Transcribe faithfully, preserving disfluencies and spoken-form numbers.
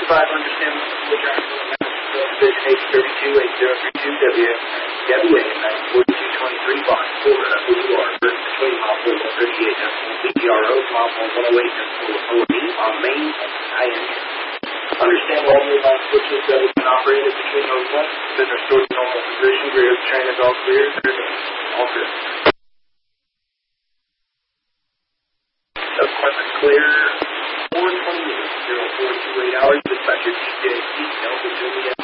five, understand what you're Vision H thirty-two eight zero three two W W A nine forty-two twenty-three Box four who you are first between mile four one thirty-eight B T R O mile four one oh eight four B on main I N. Understand all nearby switches that have been operated between those ones. Then restored to normal position. Rear train is all clear. All good. Equipment clear. four twenty-eight, zero four two eight hours. Dispatcher T J C Delta Juliet